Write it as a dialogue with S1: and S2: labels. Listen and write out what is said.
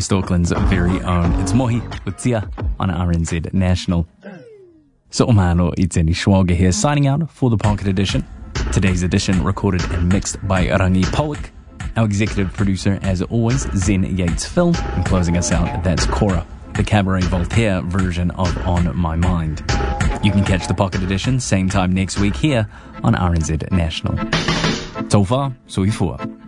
S1: West Auckland's very own. It's Mohi with Tia on RNZ National. So umano i tēnei Schwager here, signing out for the Pocket Edition. Today's edition recorded and mixed by Rangi Powick. Our executive producer, as always, Zen Yates-Phil. And closing us out, that's Cora, the Cabaret Voltaire version of On My Mind. You can catch the Pocket Edition same time next week here on RNZ National. So far, so far.